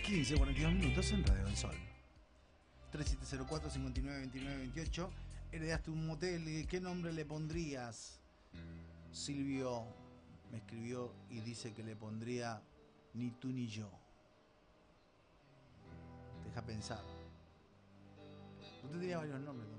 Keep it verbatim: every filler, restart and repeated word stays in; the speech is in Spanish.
quince, cuarenta y dos minutos en Radio del Sol. tres siete cero cuatro, cinco nueve, veintinueve, veintiocho. Heredaste un motel. ¿Qué nombre le pondrías? Silvio me escribió y dice que le pondría Ni tú ni yo. Deja pensar. Usted tenía varios nombres, ¿no?